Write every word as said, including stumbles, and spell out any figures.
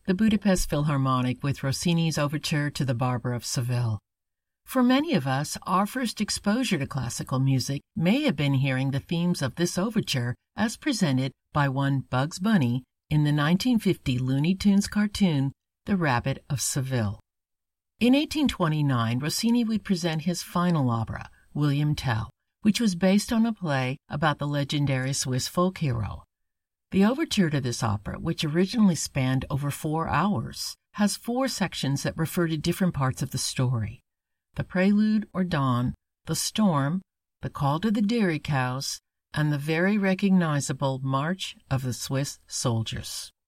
the Budapest Philharmonic with Rossini's Overture to the Barber of Seville. For many of us, our first exposure to classical music may have been hearing the themes of this overture as presented by one Bugs Bunny in the nineteen fifty Looney Tunes cartoon, The Rabbit of Seville. In eighteen twenty-nine, Rossini would present his final opera, William Tell, which was based on a play about the legendary Swiss folk hero. The overture to this opera, which originally spanned over four hours, has four sections that refer to different parts of the story: the prelude or dawn, the storm, the call to the dairy cows, and the very recognizable March of the Swiss Soldiers.